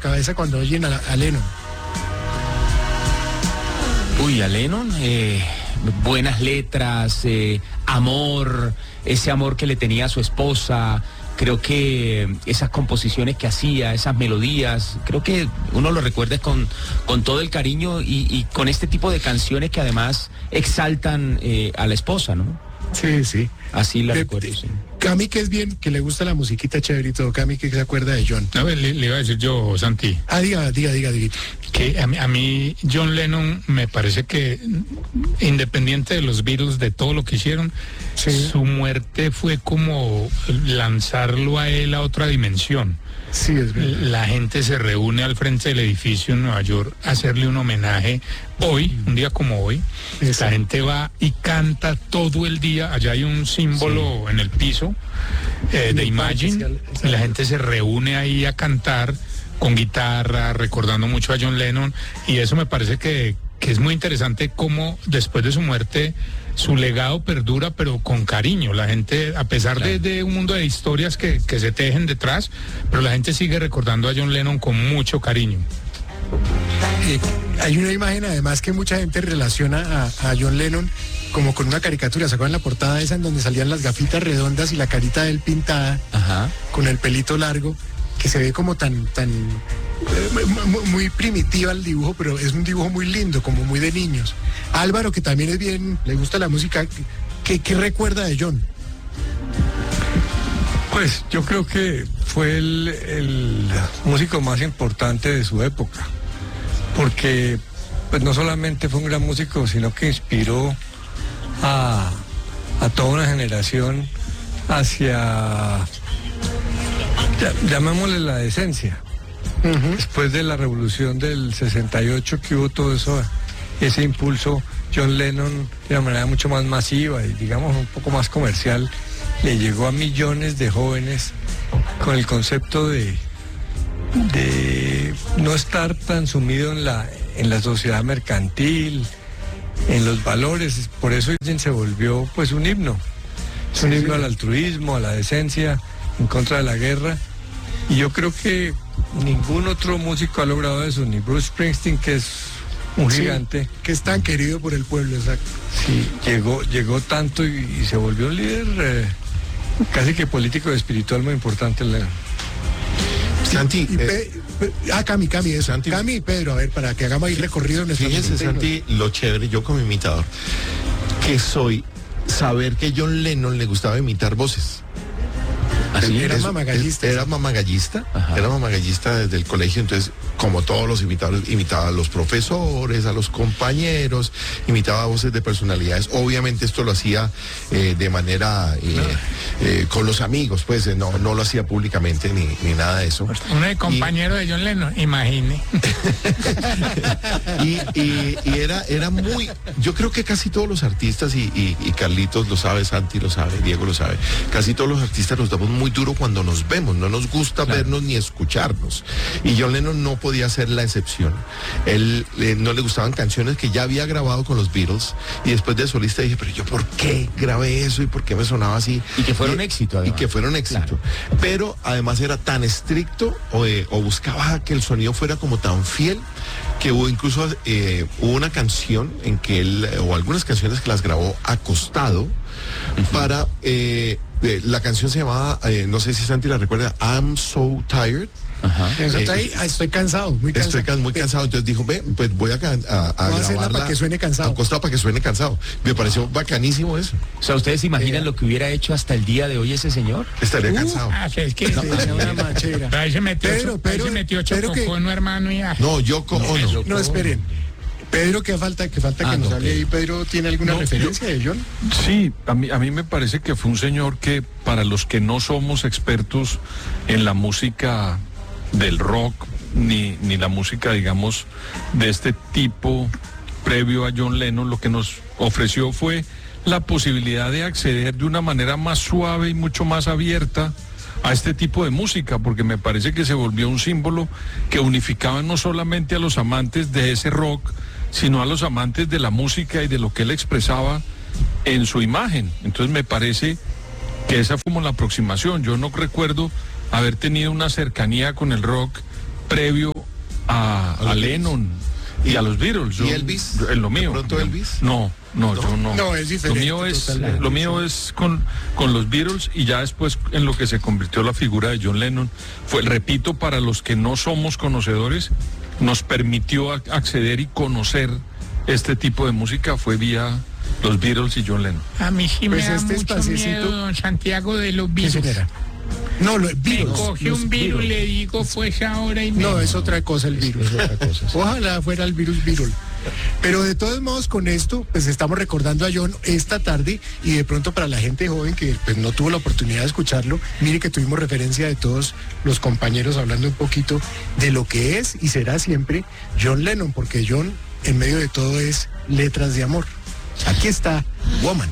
cabeza cuando oyen a Lennon? Uy, a Lennon, buenas letras, amor, ese amor que le tenía a su esposa. Creo que esas composiciones que hacía, esas melodías, creo que uno lo recuerda con todo el cariño y con este tipo de canciones que además exaltan a la esposa, ¿no? Sí, sí. Así la recuerdo, sí. Cami, que es bien, que le gusta la musiquita chévere y todo. Cami, que se acuerda de John. A ver, le iba a decir yo, Santi. Diga. Que a mí John Lennon me parece que, independiente de los Beatles, de todo lo que hicieron, sí, su muerte fue como lanzarlo a él a otra dimensión. Sí, es verdad. La gente se reúne al frente del edificio en Nueva York a hacerle un homenaje hoy, un día como hoy. Exacto. La gente va y canta todo el día. Allá hay un símbolo, sí, en el piso de Imagine. La gente se reúne ahí a cantar con guitarra, recordando mucho a John Lennon. Y eso me parece que es muy interesante cómo después de su muerte su legado perdura, pero con cariño. La gente, a pesar de un mundo de historias que se tejen detrás, pero la gente sigue recordando a John Lennon con mucho cariño. Hay una imagen además que mucha gente relaciona a John Lennon como con una caricatura. ¿Se acuerdan la portada esa en donde salían las gafitas redondas y la carita de él pintada? Ajá. Con el pelito largo, que se ve como tan muy primitiva el dibujo, pero es un dibujo muy lindo, como muy de niños. Álvaro, que también es bien, le gusta la música, ¿qué recuerda de John? Pues yo creo que fue el músico más importante de su época, porque pues no solamente fue un gran músico, sino que inspiró a toda una generación hacia, llamémosle, la decencia. Uh-huh. Después de la revolución del 68 que hubo todo eso, ese impulso, John Lennon de una manera mucho más masiva y digamos un poco más comercial le llegó a millones de jóvenes con el concepto de no estar tan sumido en la sociedad mercantil, en los valores. Por eso se volvió pues un himno. Es un himno al altruismo, a la decencia, en contra de la guerra. Y yo creo que ningún otro músico ha logrado eso, ni Bruce Springsteen, que es un gigante. Que es tan querido por el pueblo, exacto. Sí, llegó tanto y se volvió un líder casi que político y espiritual muy importante. Santi, Cami, eso. Santi, Cami y Pedro, a ver, para que hagamos ahí recorrido. Fíjese, Santi, lo chévere, yo como imitador, que soy saber que John Lennon le gustaba imitar voces. Así era mamagallista. Era mamagallista desde el colegio, entonces, como todos los imitadores, imitaba a los profesores, a los compañeros, imitaba voces de personalidades. Obviamente esto lo hacía de manera con los amigos, pues no lo hacía públicamente ni nada de eso. Uno de compañero de John Lennon, imagine. y era muy, yo creo que casi todos los artistas, y Carlitos lo sabe, Santi lo sabe, Diego lo sabe, casi todos los artistas nos damos muy duro cuando nos vemos, no nos gusta vernos ni escucharnos. Y John Lennon no podía ser la excepción. Él no le gustaban canciones que ya había grabado con los Beatles, y después de solista dije, pero yo ¿por qué grabé eso y por qué me sonaba así? Y que fueron éxito, además. Y que fueron éxito. Claro. Pero además era tan estricto o buscaba que el sonido fuera como tan fiel que hubo incluso hubo una canción en que él, o algunas canciones que las grabó acostado, para la canción se llamaba, no sé si Santi la recuerda, I'm So Tired. Eso está ahí, estoy cansado, muy cansado. Estoy muy cansado, entonces dijo, pues voy a grabarla para que suene cansado. Acostado para que suene cansado. Me pareció bacanísimo eso. O sea, ¿ustedes se imaginan lo que hubiera hecho hasta el día de hoy ese señor? Estaría cansado. Es que una machera. Ahí se metió Chococono, hermano, y No, no, esperen. Pedro, ¿qué falta que nos hable ahí? Pedro, ¿tiene alguna referencia de John? Sí, a mí me parece que fue un señor que, para los que no somos expertos en la música del rock, ni la música, digamos, de este tipo previo a John Lennon, lo que nos ofreció fue la posibilidad de acceder de una manera más suave y mucho más abierta a este tipo de música, porque me parece que se volvió un símbolo que unificaba no solamente a los amantes de ese rock, sino a los amantes de la música y de lo que él expresaba en su imagen. Entonces me parece que esa fue como la aproximación. Yo no recuerdo haber tenido una cercanía con el rock previo a Lennon y a los Beatles. ¿Y Elvis? Lo mío. ¿De pronto Elvis? No, yo no. No, es diferente. Lo mío es con los Beatles, y ya después en lo que se convirtió la figura de John Lennon. Repito, para los que no somos conocedores, nos permitió acceder y conocer este tipo de música fue vía los Beatles y John Lennon. A mí sí me Pues da este mucho espaciecito- miedo, don Santiago, de los ¿Qué virus. señora? No, Me virus. coge los un virus, virus. le digo pues ahora y me... No, es otra cosa el virus. Ojalá fuera el virus virul. Pero de todos modos, con esto, pues estamos recordando a John esta tarde, y de pronto para la gente joven que pues no tuvo la oportunidad de escucharlo, mire que tuvimos referencia de todos los compañeros hablando un poquito de lo que es y será siempre John Lennon, porque John en medio de todo es letras de amor. Aquí está Woman.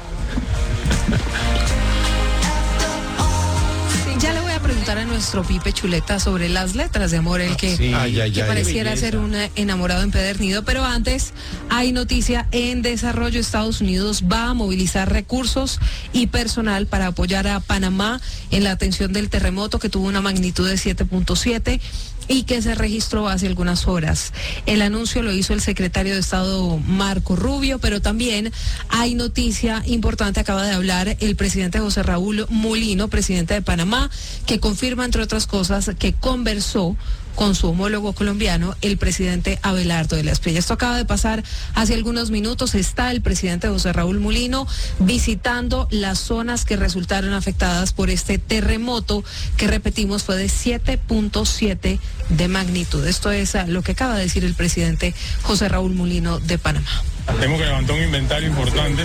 Ya le voy a preguntar a nuestro Pipe Chuleta sobre las letras de amor, el que, Sí. que pareciera ser un enamorado empedernido. Pero antes, hay noticia en desarrollo. Estados Unidos va a movilizar recursos y personal para apoyar a Panamá en la atención del terremoto que tuvo una magnitud de 7.7 y que se registró hace algunas horas. El anuncio lo hizo el secretario de Estado Marco Rubio, pero también hay noticia importante. Acaba de hablar el presidente José Raúl Mulino, presidente de Panamá, que confirma, entre otras cosas, que conversó con su homólogo colombiano, el presidente Abelardo de la Espriella. Esto acaba de pasar hace algunos minutos. Está el presidente José Raúl Mulino visitando las zonas que resultaron afectadas por este terremoto, que repetimos fue de 7.7 de magnitud. Esto es lo que acaba de decir el presidente José Raúl Mulino de Panamá. Tenemos que levantar un inventario importante.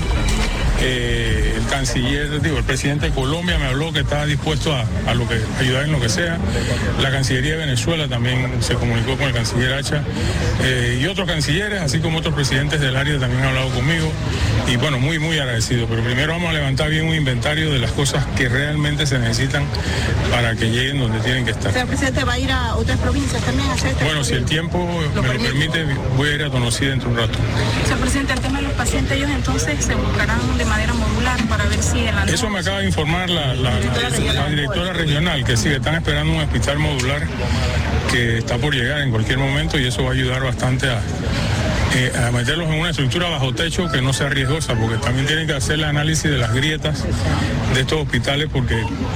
El canciller, el presidente de Colombia me habló que estaba dispuesto a ayudar en lo que sea. La Cancillería de Venezuela también se comunicó con el canciller Hacha, y otros cancilleres, así como otros presidentes del área también han hablado conmigo. Y bueno, muy, muy agradecido. Pero primero vamos a levantar bien un inventario de las cosas que realmente se necesitan para que lleguen donde tienen que estar. ¿El presidente va a ir a otras provincias también a hacer? Bueno, si el tiempo me lo permite, voy a ir a Tonosí dentro de un rato. Señor presidente, el tema de los pacientes, ellos entonces se buscarán de manera modular para ver si en la... Eso me acaba de informar la directora regional, que sí, que están esperando un hospital modular que está por llegar en cualquier momento, y eso va a ayudar bastante a meterlos en una estructura bajo techo que no sea riesgosa, porque también tienen que hacer el análisis de las grietas de estos hospitales, porque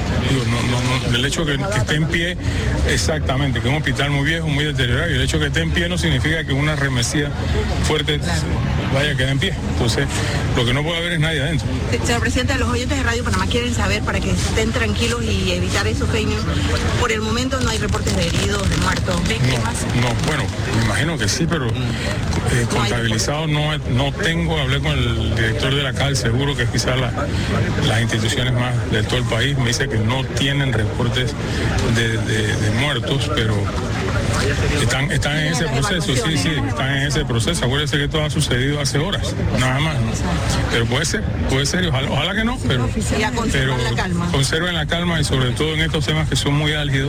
el hecho que esté en pie, exactamente, que es un hospital muy viejo, muy deteriorado, y el hecho que esté en pie no significa que una remesía fuerte vaya a quedar en pie. Entonces, lo que no puede haber es nadie adentro. Señor presidente, los oyentes de Radio Panamá quieren saber, para que estén tranquilos y evitar esos fake news, por el momento no hay reportes de heridos, de muertos, víctimas. No, bueno, me imagino que sí, pero contabilizado no tengo. Hablé con el director de la CAL, seguro que es quizás las instituciones más de todo el país, me dice que no tienen reportes de muertos, pero están en ese proceso, sí, están en ese proceso. Acuérdense que esto ha sucedido hace horas, nada más, ¿no? Pero puede ser, y ojalá que no, pero conserven la calma, y sobre todo en estos temas que son muy álgidos,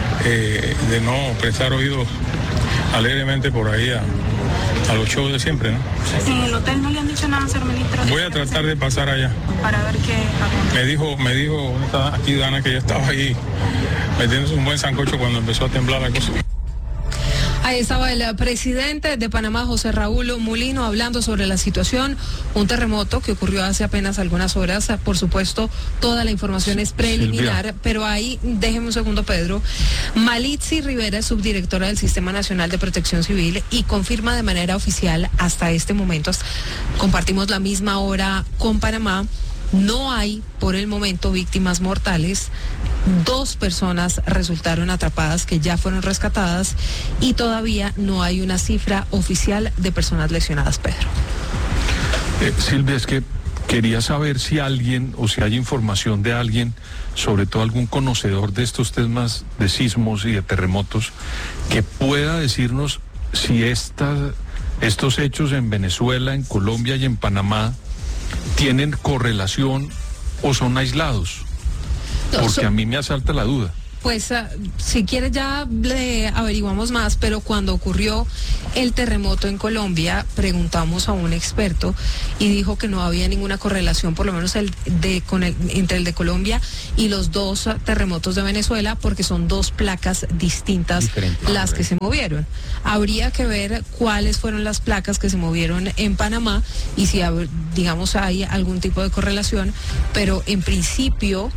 de no prestar oídos alegremente por ahí a los shows de siempre, ¿no? En el hotel no le han dicho nada, señor ministro. Voy a tratar de pasar allá. Para ver qué... Me dijo aquí Dana que ya estaba ahí metiéndose un buen sancocho cuando empezó a temblar la cosa. Ahí estaba el presidente de Panamá, José Raúl Mulino, hablando sobre la situación, un terremoto que ocurrió hace apenas algunas horas. Por supuesto, toda la información es preliminar, Silvia. Pero ahí, déjeme un segundo, Pedro. Malitzi Rivera es subdirectora del Sistema Nacional de Protección Civil y confirma de manera oficial hasta este momento, compartimos la misma hora con Panamá, no hay por el momento víctimas mortales. 2 personas resultaron atrapadas que ya fueron rescatadas, y todavía no hay una cifra oficial de personas lesionadas, Pedro. Silvia, es que quería saber si alguien, o si hay información de alguien, sobre todo algún conocedor de estos temas de sismos y de terremotos, que pueda decirnos si estos hechos en Venezuela, en Colombia y en Panamá tienen correlación o son aislados. Porque a mí me asalta la duda. pues si quieres ya le averiguamos más, pero cuando ocurrió el terremoto en Colombia, preguntamos a un experto y dijo que no había ninguna correlación, por lo menos entre el de Colombia y los dos terremotos de Venezuela, porque son dos placas distintas las que se movieron. Habría que ver cuáles fueron las placas que se movieron en Panamá y si, digamos, hay algún tipo de correlación, pero en principio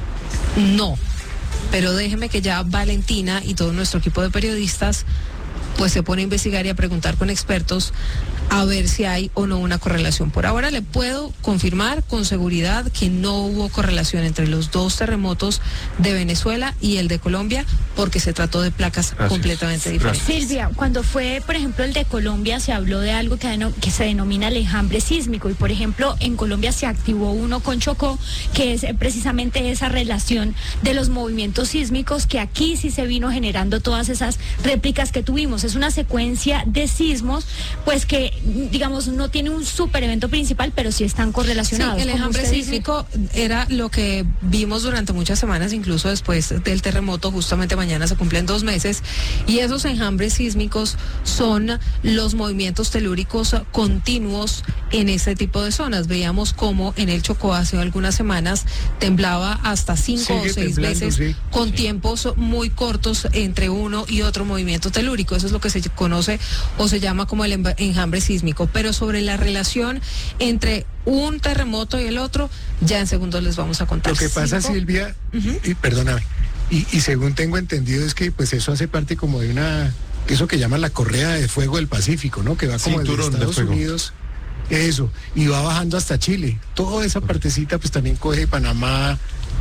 no. Pero déjeme que ya Valentina y todo nuestro equipo de periodistas pues se pone a investigar y a preguntar con expertos a ver si hay o no una correlación. Por ahora le puedo confirmar con seguridad que no hubo correlación entre los dos terremotos de Venezuela y el de Colombia, porque se trató de placas completamente diferentes. Silvia, cuando fue, por ejemplo, el de Colombia, se habló de algo que se denomina el enjambre sísmico, y por ejemplo, en Colombia se activó uno con Chocó, que es precisamente esa relación de los movimientos sísmicos, que aquí sí se vino generando todas esas réplicas que tuvimos. Es una secuencia de sismos, pues que, digamos, no tiene un super evento principal, pero sí están correlacionados. Sí, el enjambre sísmico era lo que vimos durante muchas semanas, incluso después del terremoto. Justamente mañana se cumplen 2 meses, y esos enjambres sísmicos son los movimientos telúricos continuos en ese tipo de zonas. Veíamos cómo en el Chocó hace algunas semanas temblaba hasta 5 o 6 veces, con tiempos muy cortos entre uno y otro movimiento telúrico. Eso es lo que se conoce o se llama como el enjambre sísmico. Pero sobre la relación entre un terremoto y el otro, ya en segundos les vamos a contar. Lo que pasa, Silvia, y perdóname, y según tengo entendido es que pues eso hace parte como de eso que llaman la correa de fuego del Pacífico, ¿no? Que va como de Estados Unidos, eso, y va bajando hasta Chile. Toda esa partecita pues también coge Panamá,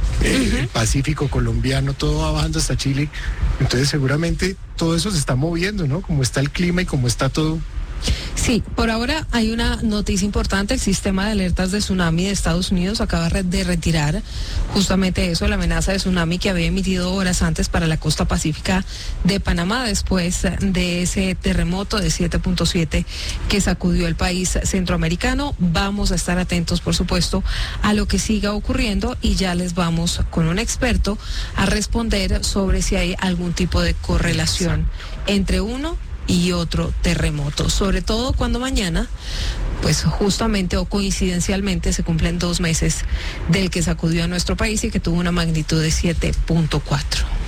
el Pacífico colombiano, todo va bajando hasta Chile. Entonces seguramente todo eso se está moviendo, ¿no? Como está el clima y como está todo. Sí, por ahora hay una noticia importante. El sistema de alertas de tsunami de Estados Unidos acaba de retirar justamente eso, la amenaza de tsunami que había emitido horas antes para la costa pacífica de Panamá, después de ese terremoto de 7.7 que sacudió el país centroamericano. Vamos a estar atentos, por supuesto, a lo que siga ocurriendo, y ya les vamos con un experto a responder sobre si hay algún tipo de correlación entre uno y otro terremoto, sobre todo cuando mañana, pues justamente o coincidencialmente se cumplen 2 meses del que sacudió a nuestro país y que tuvo una magnitud de 7.4.